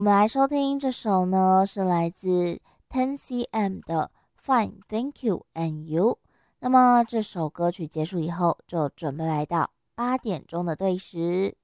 我们来收听这首呢，是来自 10cm 的 Fine Thank You and You。那么这首歌曲结束以后，就准备来到8点钟的对时。